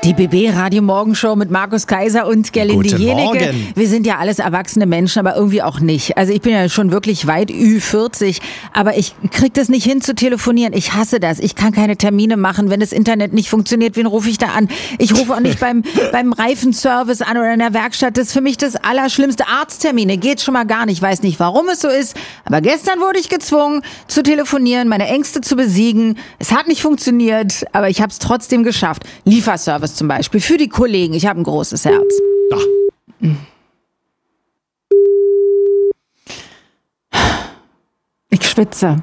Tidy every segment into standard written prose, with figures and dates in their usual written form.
Die BB Radio Morgenshow mit Markus Kaiser und Gerlinde Guten Jenecke. Morgen. Wir sind ja alles erwachsene Menschen, aber irgendwie auch nicht. Also ich bin ja schon wirklich weit Ü40, aber ich krieg das nicht hin zu telefonieren. Ich hasse das. Ich kann keine Termine machen, wenn das Internet nicht funktioniert. Wen rufe ich da an? Ich rufe auch nicht beim Reifenservice an oder in der Werkstatt. Das ist für mich das Allerschlimmste. Arzttermine geht schon mal gar nicht. Ich weiß nicht, warum es so ist, aber gestern wurde ich gezwungen zu telefonieren, meine Ängste zu besiegen. Es hat nicht funktioniert, aber ich habe es trotzdem geschafft. Lieferservice zum Beispiel für die Kollegen. Ich habe ein großes Herz. Ach. Ich schwitze.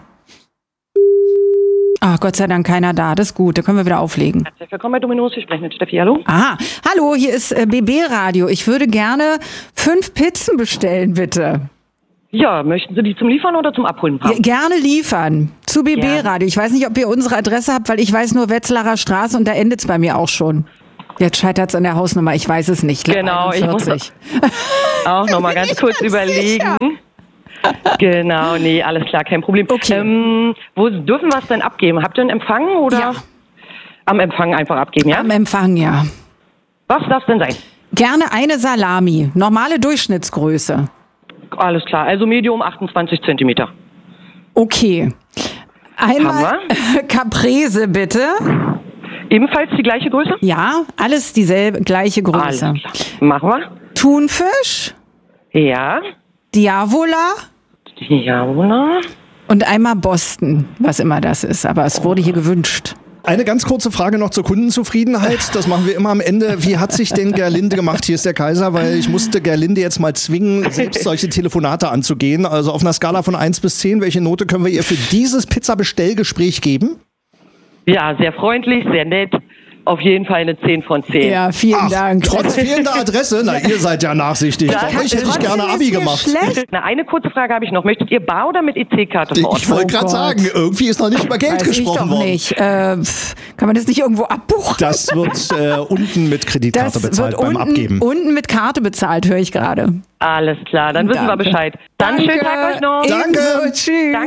Ah, Gott sei Dank keiner da. Das ist gut. Da können wir wieder auflegen. Herzlich willkommen bei Dominos. Wir sprechen mit Steffi. Hallo. Aha. Hallo, hier ist BB Radio. Ich würde gerne 5 Pizzen bestellen, bitte. Ja, möchten Sie die zum Liefern oder zum Abholen haben? Gerne liefern. Zu BB Ja. Radio. Ich weiß nicht, ob ihr unsere Adresse habt, weil ich weiß nur Wetzlarer Straße und da endet es bei mir auch schon. Jetzt scheitert es an der Hausnummer. Ich weiß es nicht. Genau, ich muss 41. auch noch mal ganz kurz überlegen. Genau, nee, alles klar, kein Problem. Okay. Wo dürfen wir es denn abgeben? Habt ihr einen Empfang oder? Ja. Am Empfang einfach abgeben, ja? Am Empfang, ja. Was darf es denn sein? Gerne eine Salami. Normale Durchschnittsgröße. Alles klar, also Medium 28 Zentimeter. Okay. Einmal Haben Caprese, bitte. Ebenfalls die gleiche Größe? Ja, alles dieselbe, gleiche Alles Größe. klar. Machen wir. Thunfisch, Ja. Diavola Ja, oder? und einmal Boston, was immer das ist. Aber es wurde hier gewünscht. Eine ganz kurze Frage noch zur Kundenzufriedenheit. Das machen wir immer am Ende. Wie hat sich denn Gerlinde gemacht? Hier ist der Kaiser, weil ich musste Gerlinde jetzt mal zwingen, selbst solche Telefonate anzugehen. Also auf einer Skala von 1 bis 10, welche Note können wir ihr für dieses Pizzabestellgespräch geben? Ja, sehr freundlich, sehr nett. Auf jeden Fall eine 10 von 10. Ja, vielen Dank. Trotz fehlender Adresse? Na, ihr seid ja nachsichtig. Ja, Bei euch hätte ich Trotzdem gerne ist Abi mir gemacht. schlecht. Na, eine kurze Frage habe ich noch. Möchtet ihr Bar oder mit EC-Karte vor Ort? Ich wollte Oh gerade Gott. sagen, irgendwie ist noch nicht über Geld Weiß ich gesprochen doch worden. nicht. Kann man das nicht irgendwo abbuchen? Das wird unten mit Kreditkarte bezahlt beim unten, Abgeben. unten mit Karte bezahlt, höre ich gerade. Alles klar, dann wissen wir Danke. Bescheid. Dann schönen Tag euch noch. Danke. Ebenso. Tschüss.